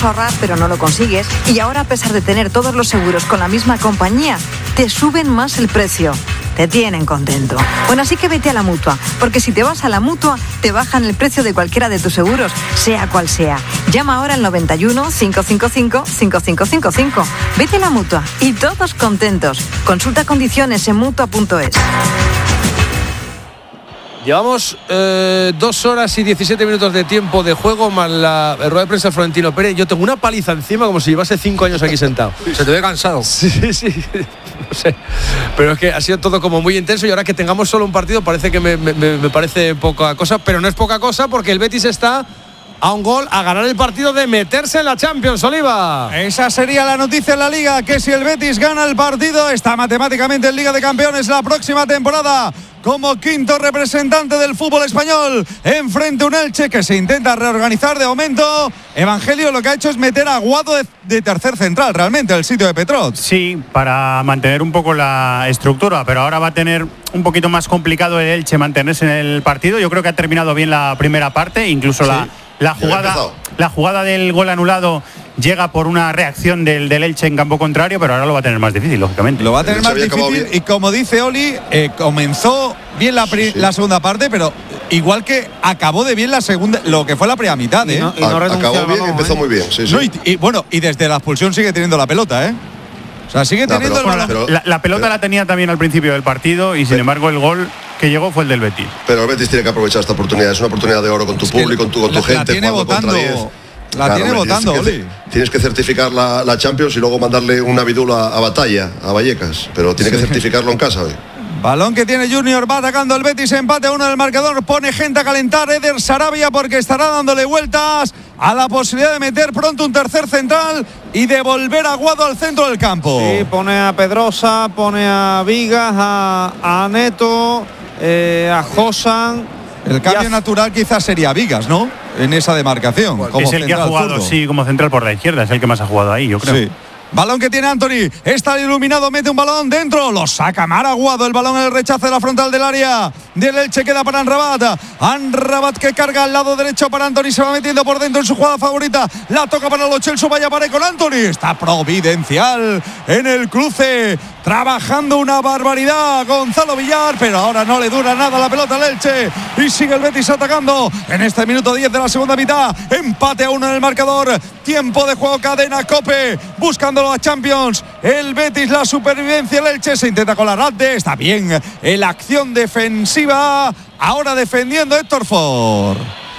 ahorrar pero no lo consigues y ahora, a pesar de tener todos los seguros con la misma compañía, te suben más el precio. Te tienen contento. Bueno, así que vete a la Mutua, porque si te vas a la Mutua, te bajan el precio de cualquiera de tus seguros, sea cual sea. Llama ahora al 91 555 5555. Vete a la Mutua y todos contentos. Consulta condiciones en Mutua.es. Llevamos 2 horas y 17 minutos de tiempo de juego más la rueda de prensa de Florentino Pérez. Yo tengo una paliza encima como si llevase 5 años aquí sentado. Se te ve cansado. Sí. No sé. Pero es que ha sido todo como muy intenso y ahora que tengamos solo un partido parece que me parece poca cosa. Pero no es poca cosa porque el Betis está a un gol a ganar el partido de meterse en la Champions, Oliva. Esa sería la noticia en la Liga, que si el Betis gana el partido está matemáticamente en Liga de Campeones la próxima temporada como quinto representante del fútbol español, enfrente a un Elche que se intenta reorganizar de momento. Evangelio lo que ha hecho es meter a Aguado de tercer central, realmente, el sitio de Petrot. Sí, para mantener un poco la estructura, pero ahora va a tener un poquito más complicado el Elche mantenerse en el partido. Yo creo que ha terminado bien la primera parte, incluso sí. La jugada del gol anulado llega por una reacción del Elche en campo contrario, pero ahora lo va a tener más difícil, lógicamente. Lo va a tener más difícil y como dice Oli, comenzó bien la segunda parte, pero igual que acabó de bien la segunda, lo que fue la primera mitad. Acabó bien y empezó muy bien. Sí. No, y bueno, y desde la expulsión sigue teniendo la pelota, O sea, sigue teniendo la pelota la tenía también al principio del partido y sin embargo el gol que llegó fue el del Betis. Pero el Betis tiene que aprovechar esta oportunidad. Es una oportunidad de oro con tu público, con tu gente. La tiene votando. Tienes que certificar la Champions y luego mandarle una bidula a Batalla, a Vallecas. Pero tiene que certificarlo en casa hoy. Balón que tiene Junior, va atacando el Betis, empate a 1 del marcador, pone gente a calentar Eder Sarabia porque estará dándole vueltas a la posibilidad de meter pronto un tercer central y de volver a Aguado al centro del campo. Sí, pone a Pedrosa, pone a Vigas, a Neto, a Josan. El cambio natural quizás sería Vigas, ¿no? En esa demarcación. Como es el que ha jugado, sí, como central por la izquierda, es el que más ha jugado ahí, yo creo. Sí. Balón que tiene Anthony, está iluminado, mete un balón dentro, lo saca Maraguado, el balón en el rechazo de la frontal del área del Elche, queda para Anrabat que carga al lado derecho para Anthony, se va metiendo por dentro en su jugada favorita, la toca para Lo Celso, vaya pared con Anthony, está providencial en el cruce, trabajando una barbaridad Gonzalo Villar, pero ahora no le dura nada la pelota al Elche y sigue el Betis atacando en este minuto 10 de la segunda mitad, empate a 1 en el marcador, tiempo de juego, cadena COPE, buscando a Champions, el Betis, la supervivencia, el Elche se intenta colar Adde, está bien en la acción defensiva, ahora defendiendo Héctor Ford.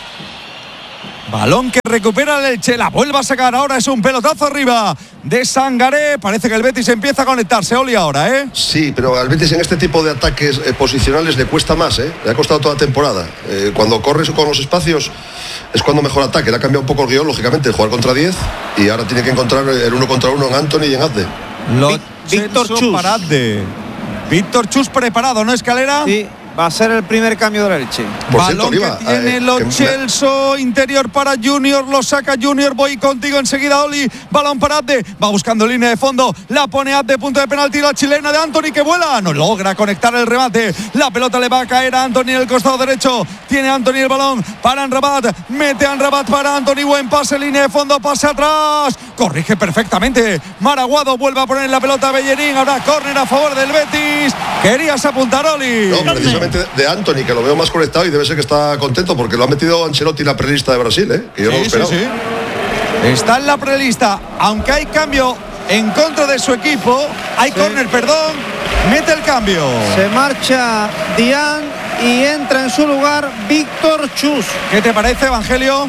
Balón que recupera el Elche, la vuelve a sacar, ahora es un pelotazo arriba de Sangaré, parece que el Betis empieza a conectarse, Oli, ahora, Sí, pero al Betis en este tipo de ataques posicionales le cuesta más, le ha costado toda temporada. Cuando corres con los espacios es cuando mejor ataque, le ha cambiado un poco el guión, lógicamente, el jugar contra 10 y ahora tiene que encontrar el 1 contra 1 en Anthony y en Adde. Víctor Chus para Adde. Víctor Chus preparado, ¿no, Escalera? Sí. Va a ser el primer cambio del Elche. Balón que tiene Lo Celso, interior para Junior, lo saca Junior, voy contigo enseguida, Oli. Balón para Adde, va buscando línea de fondo, la pone Adde, punto de penalti, la chilena de Anthony que vuela, no logra conectar el remate, la pelota le va a caer a Anthony en el costado derecho, tiene Anthony el balón para Anrabat, mete Anrabat para Anthony, buen pase, línea de fondo, pase atrás, corrige perfectamente, Maraguado vuelve a poner la pelota a Bellerín, ahora córner a favor del Betis, querías apuntar, Oli. No, precisamente de Anthony, que lo veo más conectado y debe ser que está contento porque lo ha metido Ancelotti en la prelista de Brasil, que yo no lo esperaba. Sí. Está en la prelista, aunque hay cambio en contra de su equipo, hay córner, mete el cambio. Se marcha Dian y entra en su lugar Víctor Chus. ¿Qué te parece, Evangelio?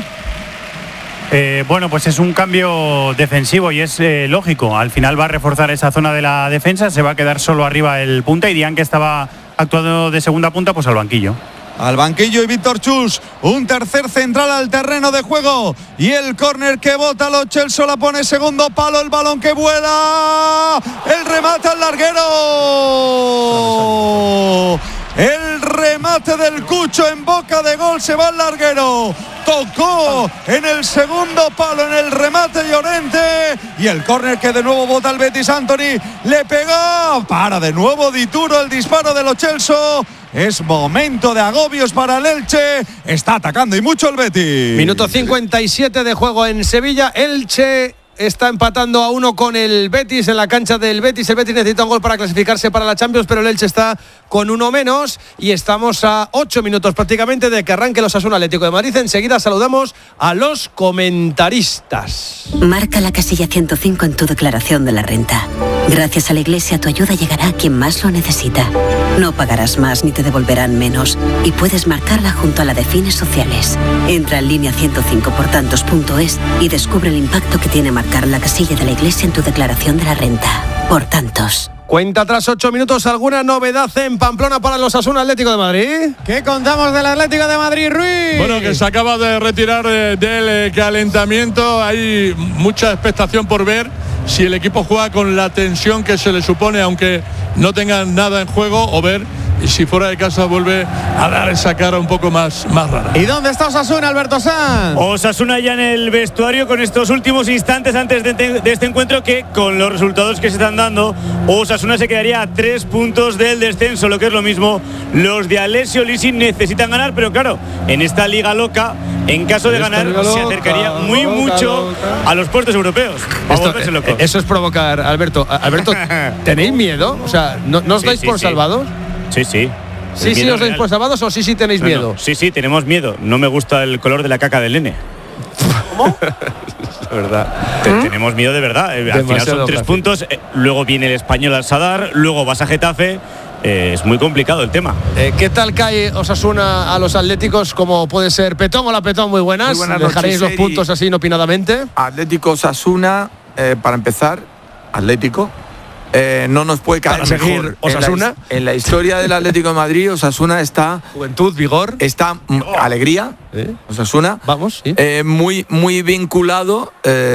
Bueno, pues es un cambio defensivo y es lógico. Al final va a reforzar esa zona de la defensa, se va a quedar solo arriba el punta y Dian, que estaba actuando de segunda punta, pues al banquillo. Al banquillo y Víctor Chus, un tercer central al terreno de juego y el córner que bota Lo Celso, la pone segundo palo, el balón que vuela, el remate al larguero. El remate del Cucho en boca de gol, se va al larguero. Tocó en el segundo palo, en el remate Llorente. Y el córner que de nuevo bota el Betis. Antony le pegó. Para de nuevo Dituro el disparo de Lo Celso. Es momento de agobios para el Elche. Está atacando y mucho el Betis. Minuto 57 de juego en Sevilla. Elche está empatando a 1 con el Betis en la cancha del Betis. El Betis necesita un gol para clasificarse para la Champions, pero el Elche está con uno menos y estamos a 8 minutos prácticamente de que arranque el Osasuna Atlético de Madrid. Enseguida saludamos a los comentaristas. Marca la casilla 105 en tu declaración de la renta. Gracias a la Iglesia, tu ayuda llegará a quien más lo necesita. No pagarás más ni te devolverán menos y puedes marcarla junto a la de fines sociales. Entra en línea 105portantos.es y descubre el impacto que tiene marcar la casilla de la Iglesia en tu declaración de la renta. Por tantos. Cuenta tras 8 minutos. ¿Alguna novedad en Pamplona para el Osasuna Atlético de Madrid? ¿Qué contamos del Atlético de Madrid, Ruiz? Bueno, que se acaba de retirar del calentamiento. Hay mucha expectación por ver si el equipo juega con la tensión que se le supone, aunque no tengan nada en juego, o ver si fuera de casa vuelve a dar esa cara un poco más rara. ¿Y dónde está Osasuna, Alberto Sanz? Osasuna ya en el vestuario con estos últimos instantes antes de este encuentro, que con los resultados que se están dando, Osasuna se quedaría a 3 puntos del descenso, lo que es lo mismo. Los de Alessio Lisi necesitan ganar, pero claro, en esta liga loca, en caso de ganar, se acercaría mucho a los puestos europeos. Eso es provocar, Alberto. Alberto, ¿tenéis miedo? O sea, ¿no os dais por salvados? Sí. ¿Sí os dais por salvados o sí tenéis miedo? No. Sí, tenemos miedo. No me gusta el color de la caca del nene. ¿Cómo? La verdad. Tenemos miedo de verdad. Al final son 3 puntos. Luego viene el Español al Sadar. Luego vas a Getafe. Es muy complicado el tema. ¿Qué tal cae Osasuna a los Atléticos, como puede ser Petón? Hola Petón, muy buenas. Muy buenas ¿Dejaréis noches, los puntos así inopinadamente? Atlético Osasuna, para empezar, Atlético. No nos puede caer para seguir mejor. Osasuna. En la historia del Atlético de Madrid, Osasuna está... Juventud, vigor. Está alegría, Osasuna. Vamos, sí. Muy vinculado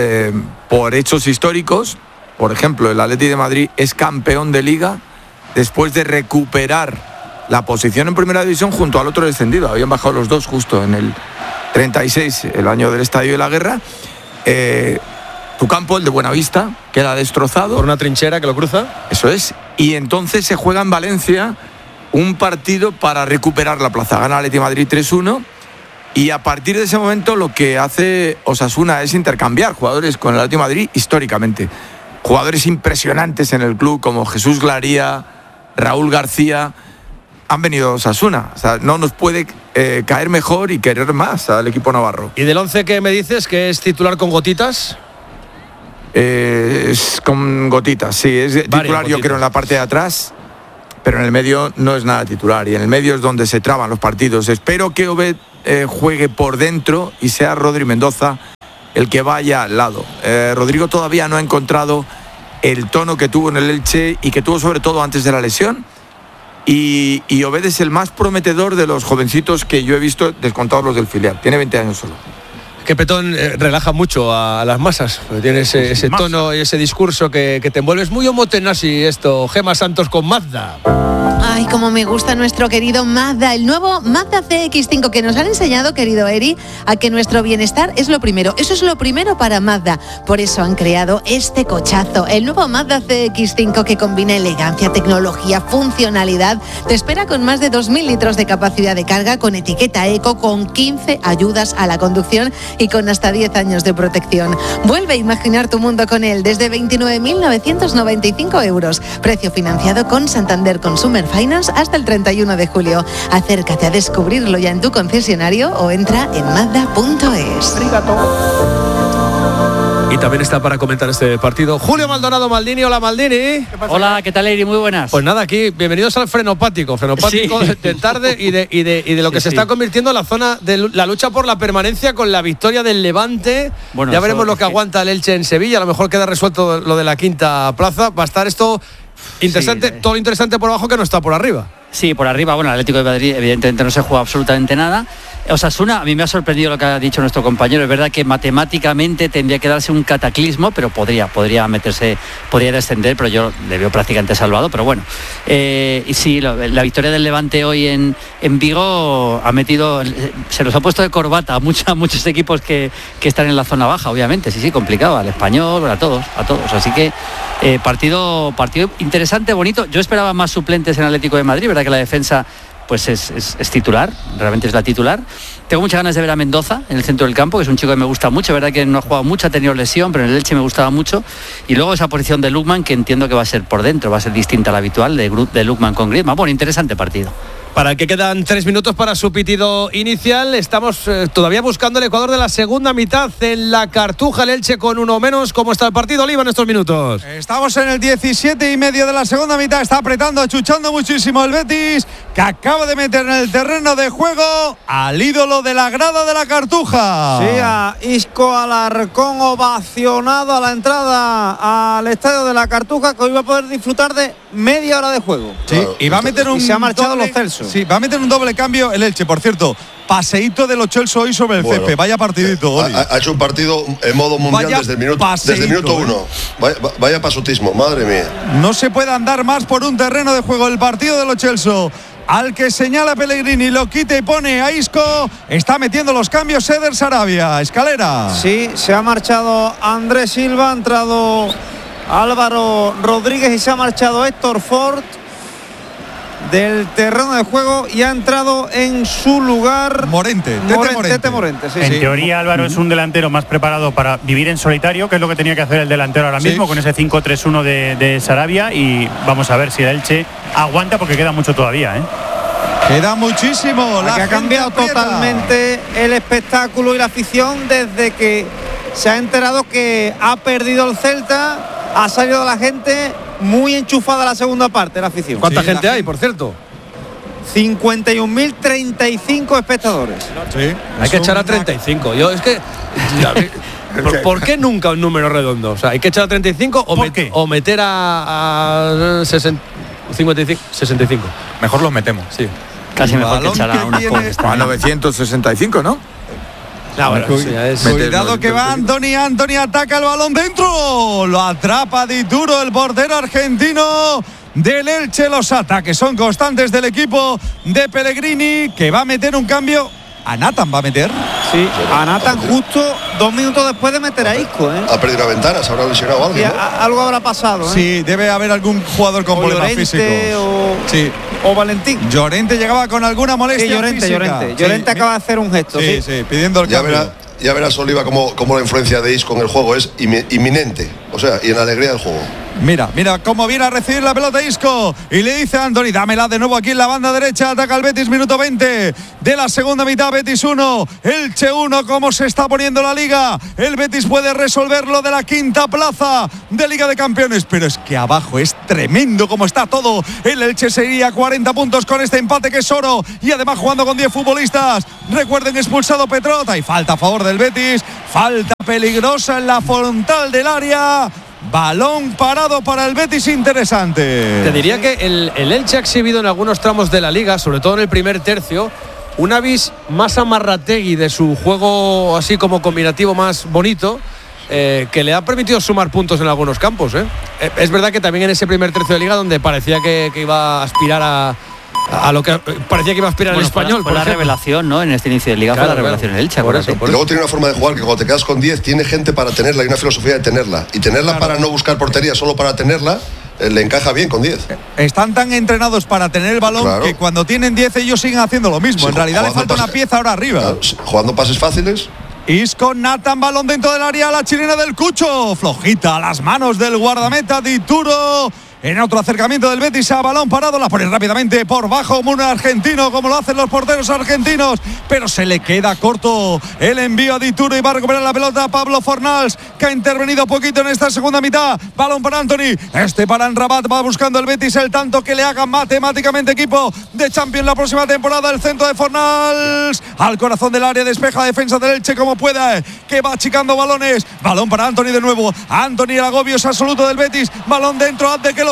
por hechos históricos. Por ejemplo, el Atlético de Madrid es campeón de Liga después de recuperar la posición en Primera División junto al otro descendido. Habían bajado los dos justo en el 36, el año del Estadio de la Guerra. Tu campo, el de Buenavista, queda destrozado. Por una trinchera que lo cruza. Eso es. Y entonces se juega en Valencia un partido para recuperar la plaza. Gana el Atlético de Madrid 3-1. Y a partir de ese momento lo que hace Osasuna es intercambiar jugadores con el Atlético de Madrid históricamente. Jugadores impresionantes en el club como Jesús Glaría, Raúl García, han venido a Osasuna. O sea, no nos puede caer mejor y querer más al equipo navarro. ¿Y del 11 que me dices que es titular con gotitas? Es con gotitas, sí. Es titular, yo creo, en la parte de atrás, pero en el medio no es nada titular. Y en el medio es donde se traban los partidos. Espero que Obed juegue por dentro y sea Rodri Mendoza el que vaya al lado. Rodrigo todavía no ha encontrado el tono que tuvo en el Elche y que tuvo sobre todo antes de la lesión. Y Obed es el más prometedor de los jovencitos que yo he visto, descontados los del filial. Tiene 20 años solo. Que Petón relaja mucho a las masas. Tiene ese tono y ese discurso que te envuelve. Es muy homotenasi esto. Gemma Santos con Mazda. Ay, como me gusta nuestro querido Mazda, el nuevo Mazda CX-5 que nos han enseñado, querido Eri, a que nuestro bienestar es lo primero. Eso es lo primero para Mazda. Por eso han creado este cochazo, el nuevo Mazda CX-5 que combina elegancia, tecnología, funcionalidad. Te espera con más de 2.000 litros de capacidad de carga, con etiqueta eco, con 15 ayudas a la conducción y con hasta 10 años de protección. Vuelve a imaginar tu mundo con él desde 29.995 euros. Precio financiado con Santander Consumer Finance hasta el 31 de julio. Acércate a descubrirlo ya en tu concesionario o entra en mazda.es. Y también está para comentar este partido Julio Maldonado Maldini. Hola Maldini. Hola, ¿qué tal, Eri? Muy buenas. Pues nada, aquí bienvenidos al frenopático sí. De tarde y de lo que se está convirtiendo la zona de la lucha por la permanencia con la victoria del Levante. Bueno, ya veremos lo que aguanta el Elche en Sevilla. A lo mejor queda resuelto lo de la quinta plaza. Va a estar esto interesante, todo lo interesante por abajo que no está por arriba. Sí, por arriba, bueno, el Atlético de Madrid evidentemente no se juega absolutamente nada. Osasuna, a mí me ha sorprendido lo que ha dicho nuestro compañero. Es verdad que matemáticamente tendría que darse un cataclismo, pero podría meterse, podría descender, pero yo le veo prácticamente salvado. Pero bueno, y sí, la victoria del Levante hoy en Vigo ha metido, se los ha puesto de corbata a muchos equipos que están en la zona baja, obviamente. Sí, complicado, al Español, a todos. Así que partido interesante, bonito. Yo esperaba más suplentes en Atlético de Madrid, verdad que la defensa pues es titular, realmente es la titular. Tengo muchas ganas de ver a Mendoza en el centro del campo, que es un chico que me gusta mucho, verdad que no ha jugado mucho, ha tenido lesión, pero en el Elche me gustaba mucho. Y luego esa posición de Lookman, que entiendo que va a ser por dentro, va a ser distinta a la habitual de Lookman con Griezmann. Bueno, interesante partido. Para el que quedan 3 minutos para su pitido inicial, estamos todavía buscando el Ecuador de la segunda mitad en la Cartuja, el Elche con uno menos. ¿Cómo está el partido, Oliva, en estos minutos? Estamos en el 17,5 de la segunda mitad, está apretando, achuchando muchísimo el Betis, que acaba de meter en el terreno de juego al ídolo de la grada de la Cartuja. Sí, a Isco Alarcón, ovacionado a la entrada al estadio de la Cartuja, que hoy va a poder disfrutar de media hora de juego. Sí, y va a meter un... Y se ha marchado Los Celso. Sí, va a meter un doble cambio el Elche, por cierto. Paseíto de Los Celso hoy sobre el césped. Vaya partidito, Oli. Ha hecho un partido en modo mundial desde el minuto 1. Vaya pasotismo, madre mía. No se puede andar más por un terreno de juego. El partido de Los Celso, al que señala Pellegrini, lo quita y pone a Isco. Está metiendo los cambios Eder Sarabia. Escalera. Sí, se ha marchado Andrés Silva, ha entrado Álvaro Rodríguez y se ha marchado Héctor Ford del terreno de juego y ha entrado en su lugar Tete Morente. Sí, en teoría Álvaro es un delantero más preparado para vivir en solitario, que es lo que tenía que hacer el delantero ahora mismo, con ese 5-3-1 de Sarabia, y vamos a ver si el Elche aguanta, porque queda mucho todavía, Queda muchísimo. La que ha cambiado totalmente el espectáculo y la afición desde que se ha enterado que ha perdido el Celta. Ha salido la gente muy enchufada a la segunda parte, la afición. ¿Cuánta gente hay, por cierto? 51.035 espectadores. Sí, hay que echar a 35. Yo es que ¿por qué nunca un número redondo? O sea, hay que echar a 35 o meter a 65. Mejor los metemos. Sí. Casi mejor que echar a unas pocas. A 965, ¿no? Cuidado que va Anthony ataca el balón dentro, lo atrapa Dituro, el portero argentino del Elche. Los ataques son constantes del equipo de Pellegrini, que va a meter un cambio. A Nathan va a meter. Sí, a Nathan justo 2 minutos después de meter a Isco. Ha perdido la ventana, se habrá lesionado alguien, ¿no? Algo habrá pasado. Sí, debe haber algún jugador con problemas físicos. O Valentín. Llorente llegaba con alguna molestia física. Llorente acaba de hacer un gesto. Sí, pidiendo el cambio. Ya verás, Oliva, cómo la influencia de Isco en el juego es inminente. O sea, y en la alegría del juego. Mira cómo viene a recibir la pelota Isco y le dice a Anthony, dámela de nuevo aquí en la banda derecha. Ataca el Betis, minuto 20 de la segunda mitad. Betis 1, Elche 1. Cómo se está poniendo la liga. El Betis puede resolverlo de la quinta plaza de Liga de Campeones, pero es que abajo es tremendo como está todo. El Elche sería 40 puntos con este empate, que es oro, y además jugando con 10 futbolistas. Recuerden, expulsado Petrota y falta a favor del Betis. Falta peligrosa en la frontal del área. Balón parado para el Betis, interesante. Te diría que el Elche ha exhibido en algunos tramos de la liga, sobre todo en el primer tercio, una vis más amarrategui de su juego, así como combinativo más bonito, que le ha permitido sumar puntos en algunos campos. Es verdad que también en ese primer tercio de liga, donde parecía que iba a aspirar a lo que parecía que iba a aspirar el Español. Por la revelación, ¿no? En este inicio de liga fue la revelación en el Elche. Y luego tiene una forma de jugar que cuando te quedas con 10 tiene gente para tenerla, y una filosofía de tenerla. Y tenerla para no buscar portería, solo para tenerla, le encaja bien con 10. Están tan entrenados para tener el balón que cuando tienen 10 ellos siguen haciendo lo mismo. En realidad le falta una pieza ahora arriba. Jugando pases fáciles. Isco, Nathan, balón dentro del área, la chilena del Cucho. Flojita a las manos del guardameta Dituro. En otro acercamiento del Betis a balón parado, la pone rápidamente por bajo un argentino, como lo hacen los porteros argentinos, pero se le queda corto el envío a Dituro y va a recuperar la pelota Pablo Fornals, que ha intervenido poquito en esta segunda mitad. Balón para Anthony, para Rabat, va buscando el Betis el tanto que le haga matemáticamente equipo de Champions la próxima temporada. El centro de Fornals al corazón del área, despeja defensa del Elche como pueda, que va achicando balones. Balón para Anthony de nuevo. Anthony, el agobio es absoluto del Betis. Balón dentro, haz de que lo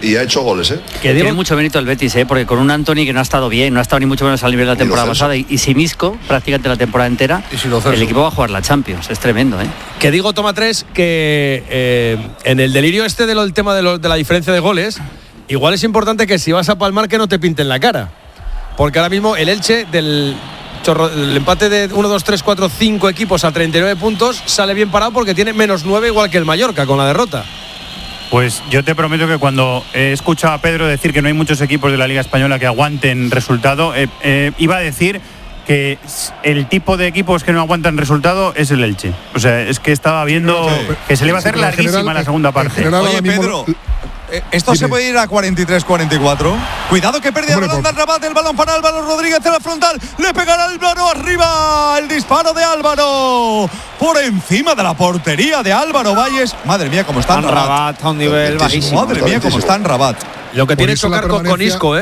y ha hecho goles, ¿eh? Que tiene mucho mérito el Betis, porque con un Antony que no ha estado bien, no ha estado ni mucho menos al nivel de la temporada pasada, y sin Isco prácticamente la temporada entera, el equipo va a jugar la Champions. Es tremendo, Que digo, Toma 3, que en el delirio del tema de la diferencia de goles, igual es importante que si vas a palmar que no te pinten la cara. Porque ahora mismo el Elche del empate de 1, 2, 3, 4, 5 equipos a 39 puntos sale bien parado porque tiene -9 igual que el Mallorca con la derrota. Pues yo te prometo que cuando he escuchado a Pedro decir que no hay muchos equipos de la Liga Española que aguanten resultado, iba a decir que el tipo de equipos que no aguantan resultado es el Elche. O sea, es que estaba viendo que se le iba a hacer larguísima la segunda parte. Oye, Pedro, esto se puede ir a 43-44. Cuidado que pérdida de balón de Rabat, el balón para Álvaro Rodríguez en la frontal. Le pegará Álvaro arriba. El disparo de Álvaro por encima de la portería de Álvaro Valles. Madre mía, cómo está en Rabat a un nivel bajísimo. Madre mía, cómo está en Rabat. Lo que tiene que tocar con Isco,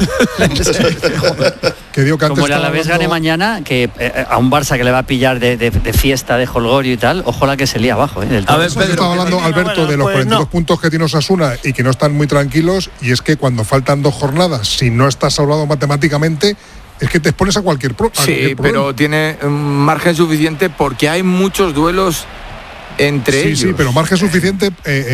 Que digo que como el Alavés gane mañana, que a un Barça que le va a pillar de fiesta, de jolgorio y tal, ojo la que se lía abajo. A ver, Pedro, estaba hablando Alberto de los 42 puntos que tiene Osasuna y que no están muy tranquilos, y es que cuando faltan 2 jornadas, si no estás salvado matemáticamente, es que te expones a cualquier problema. Sí, pero tiene margen suficiente porque hay muchos duelos entre ellos. Sí, pero margen suficiente.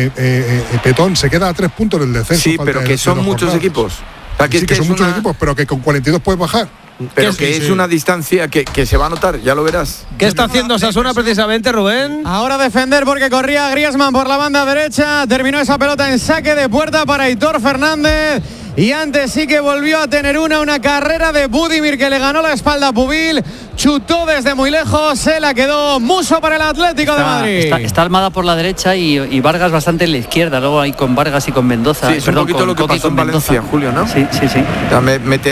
Petón se queda a 3 puntos del descenso. Sí, pero que son muchos equipos. O sea, que son muchos equipos, pero que con 42 puedes bajar. Pero que es una distancia que se va a notar, ya lo verás. ¿Qué está haciendo Osasuna precisamente, Rubén? Ahora defender porque corría Griezmann por la banda derecha. Terminó esa pelota en saque de puerta para Aitor Fernández. Y antes sí que volvió a tener una carrera de Budimir que le ganó la espalda a Pubil. Chutó desde muy lejos, se la quedó Muso para el Atlético de Madrid. Está Almada por la derecha y Vargas bastante en la izquierda. Luego hay con Vargas y con Mendoza. Sí, es un poquito lo que pasó en Valencia, Julio, ¿no? Sí. Mete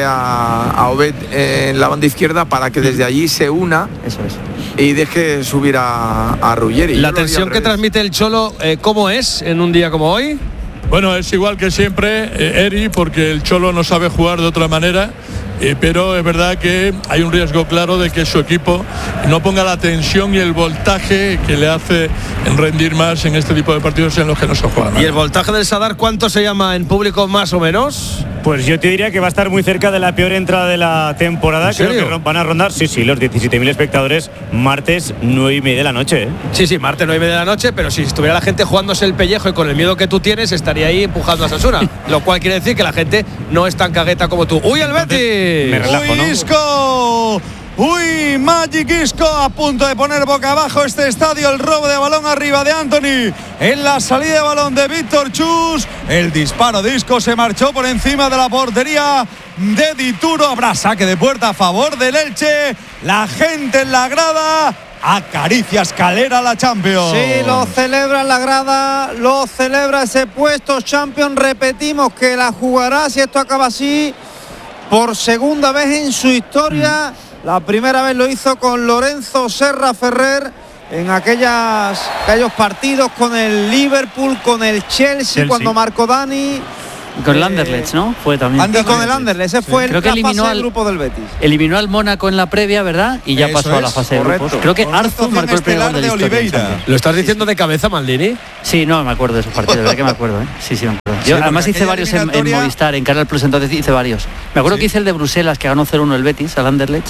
a Obed en la banda izquierda para que desde allí se una. Eso es. Y deje subir a Ruggeri. La tensión que transmite el Cholo, ¿cómo es en un día como hoy? Bueno, es igual que siempre, Eri, porque el Cholo no sabe jugar de otra manera, pero es verdad que hay un riesgo claro de que su equipo no ponga la tensión y el voltaje que le hace rendir más en este tipo de partidos en los que no se juega nada. ¿Y el voltaje del Sadar cuánto se llama en público más o menos? Pues yo te diría que va a estar muy cerca de la peor entrada de la temporada. Creo que van a rondar, los 17.000 espectadores, martes 9:30 de la noche. Sí, martes 9:30 de la noche, pero si estuviera la gente jugándose el pellejo y con el miedo que tú tienes, estaría ahí empujando a Osasuna. Lo cual quiere decir que la gente no es tan cagueta como tú. ¡Uy, el Betis! Me relajo, ¿no? Isco. Uy, Magic Isco a punto de poner boca abajo este estadio. El robo de balón arriba de Antony. En la salida de balón de Víctor Chus. El disparo de Isco se marchó por encima de la portería de Dituro. Habrá saque de puerta a favor del Elche. La gente en la grada acaricia escalera la Champions. Sí, lo celebra en la grada, lo celebra ese puesto Champions. Repetimos que la jugará, si esto acaba así, por segunda vez en su historia. La primera vez lo hizo con Lorenzo Serra Ferrer en aquellos partidos con el Liverpool, con el Chelsea. Cuando marcó Dani. Con el Anderlecht, ¿no? Fue también. Y con el Anderlecht, ese fue la fase del grupo del Betis. Eliminó al Mónaco en la previa, ¿verdad? Y ya pasó a la fase de grupos. Creo que Arzu marcó el primer gol de la historia. ¿Lo estás diciendo de cabeza, Maldini? Sí, no, me acuerdo de esos partidos, de verdad que me acuerdo, ¿eh? Sí, me acuerdo. Yo además hice varios en Movistar, en Canal Plus, entonces hice varios. Me acuerdo que hice el de Bruselas, que ganó 0-1 el Betis, al Anderlecht.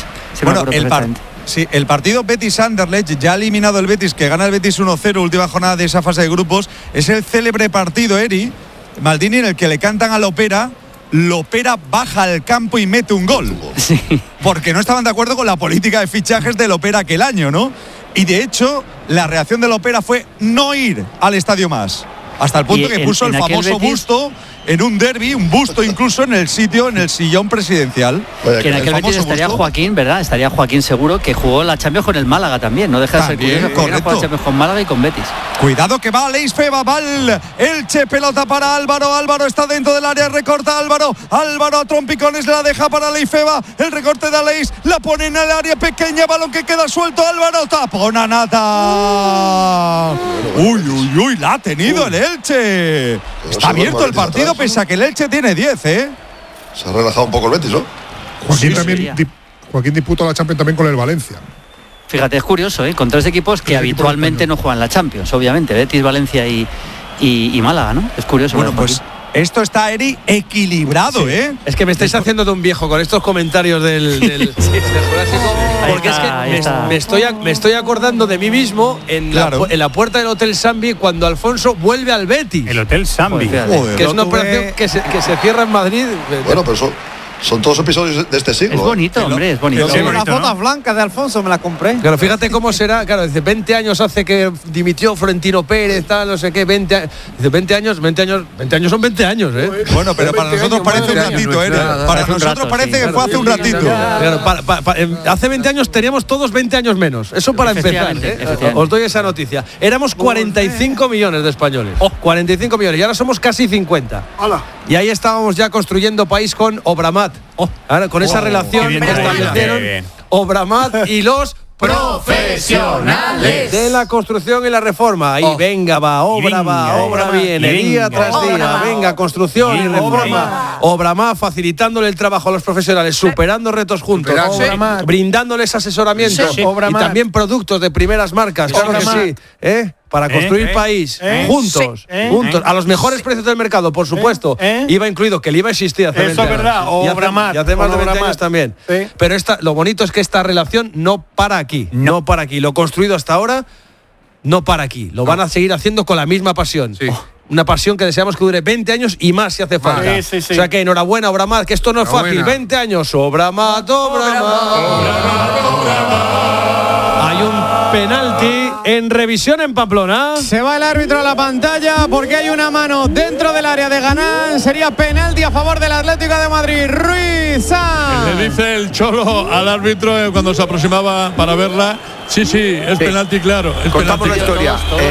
Sí, el partido Betis-Anderlecht, ya eliminado el Betis, que gana el Betis 1-0, última jornada de esa fase de grupos, es el célebre partido, Eri, Maldini, en el que le cantan a Lopera. Lopera baja al campo y mete un gol. Sí. Porque no estaban de acuerdo con la política de fichajes de Lopera aquel año, ¿no? Y de hecho, la reacción de Lopera fue no ir al estadio más. Hasta el punto que puso el famoso busto en un derbi, un busto incluso en el sillón presidencial. Que en aquel Betis estaría Joaquín, ¿verdad? Estaría Joaquín seguro, que jugó la Champions con el Málaga también. No deja de ser curioso, jugó la Champions con Málaga y con Betis. Cuidado que va Aleix Feba, va el Elche, pelota para Álvaro. Álvaro está dentro del área, recorta Álvaro a trompicones, la deja para Aleix Feba. El recorte de Aleix, la pone en el área pequeña, balón que queda suelto. Álvaro tapona Nata. Uy, la ha tenido el Elche. Está abierto el partido pese a que el Elche tiene 10, ¿eh? Se ha relajado un poco el Betis, ¿no? Joaquín disputó la Champions también con el Valencia. Fíjate, es curioso, ¿eh? Con 3 equipos que habitualmente no juegan la Champions, obviamente. Betis, Valencia y Málaga, ¿no? Es curioso. Bueno, pues Esto está, Eri, equilibrado, ¿eh? Es que me estáis haciendo de un viejo con estos comentarios del Jurásico, porque es que me estoy acordando de mí mismo en la puerta del Hotel Sambi cuando Alfonso vuelve al Betis. El Hotel Sambi. Que es una operación que se cierra en Madrid. Bueno, pero son todos episodios de este siglo. Es bonito, hombre, es bonito. Tengo unas botas blancas de Alfonso, me las compré. Claro, fíjate cómo será. Claro, dice, 20 años hace que dimitió Florentino Pérez, tal, no sé qué, 20 años. Dice, 20 años son 20 años, ¿eh? Bueno, pero para nosotros parece un ratito, ¿eh? Para nosotros parece que fue hace un ratito. Claro, hace 20 años teníamos todos 20 años menos. Eso para empezar, ¿eh? Os doy esa noticia. Éramos 45 millones de españoles. 45 millones. Y ahora somos casi 50. Y ahí estábamos ya construyendo país con Obramat. Ahora, con esa relación que establecieron Obramat y los profesionales de la construcción y la reforma. Ahí venga, obra viene, día tras día. Venga, construcción y reforma. Obramat facilitándole el trabajo a los profesionales, superando retos juntos, brindándoles asesoramiento y también productos de primeras marcas. Claro que sí, para construir país juntos, a los mejores precios del mercado, por supuesto. IVA incluido, que el IVA existía hace 20 años. Eso es verdad, y hace más de 20 años también. Pero lo bonito es que esta relación no para aquí, no para aquí. Lo construido hasta ahora no para aquí. Lo van a seguir haciendo con la misma pasión. Una pasión que deseamos que dure 20 años y más si hace falta. O sea que enhorabuena, Obramat, que esto no es fácil. 20 años, Obramat. Hay un penalti en revisión en Pamplona. Se va el árbitro a la pantalla porque hay una mano dentro del área de Ganán. Sería penalti a favor del Atlético de Madrid. Ruiz Sanz. Le dice el Cholo al árbitro cuando se aproximaba para verla. Sí, es penalti, claro. Contamos la historia.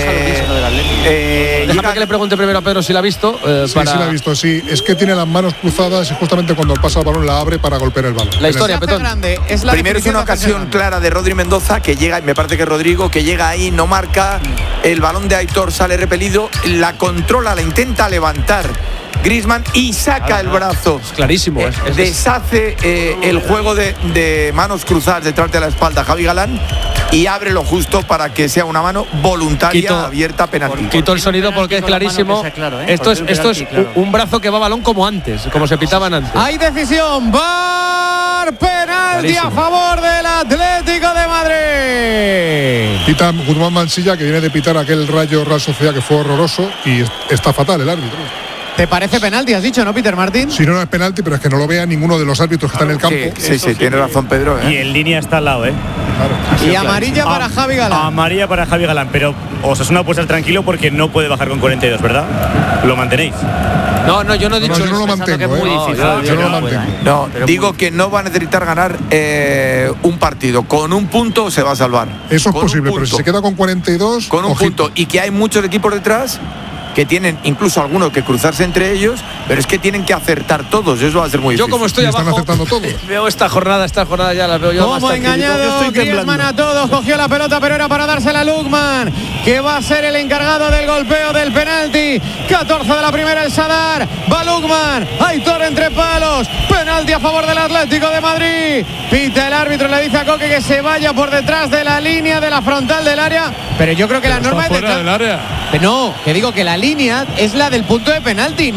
Déjame que le pregunte primero a Pedro si la ha visto. Sí la ha visto, sí. Es que tiene las manos cruzadas y justamente cuando pasa el balón la abre para golpear el balón. La historia, Petón. Primero es una ocasión clara de Rodri Mendoza, que llega, me parece que Rodrigo, que llega ahí, no marca. El balón de Aitor sale repelido, la controla, la intenta levantar Griezmann y saca el brazo. Es clarísimo. Deshace el juego de manos cruzadas detrás de la espalda Javi Galán y abre lo justo para que sea una mano voluntaria abierta penalti. Quito el sonido porque es clarísimo. Esto es un brazo que va a balón como antes, como se pitaban antes. Hay decisión. VAR, penalti a favor del Atlético de Madrid. Pita Guzmán Mansilla, que viene de pitar aquel Rayo Real Sociedad que fue horroroso y está fatal el árbitro. ¿Te parece penalti, has dicho, no, Peter Martín? Sí, no es penalti, pero es que no lo vea ninguno de los árbitros que están en el campo. Sí, tiene razón Pedro. Y en línea está al lado, Claro. Y amarilla para Javi Galán. Amarilla para Javi Galán, pero Osasuna puede estar tranquilo porque no puede bajar con 42, ¿verdad? ¿Lo mantenéis? No, yo no he dicho yo no lo mantengo. Que es muy difícil. Yo no lo mantengo. No, digo que no va a necesitar ganar un partido. Con un punto se va a salvar. Eso es posible, pero si se queda con 42. Con un punto. Y que hay muchos equipos detrás que tienen incluso algunos que cruzarse entre ellos, pero es que tienen que acertar todos. Eso va a ser muy difícil. Yo como estoy abajo, están acertando todos. Veo esta jornada ya la veo yo. Como engañado, Griezmann a todos, cogió la pelota, pero era para dársela a Lukman, que va a ser el encargado del golpeo del penalti. 14 de la primera el Sadar, va Lukman, Aitor entre palos, penalti a favor del Atlético de Madrid. Pita el árbitro, le dice a Coque que se vaya por detrás de la línea de la frontal del área, pero yo creo que la norma es fuera del área. No, que digo que la línea es la del punto de penalti.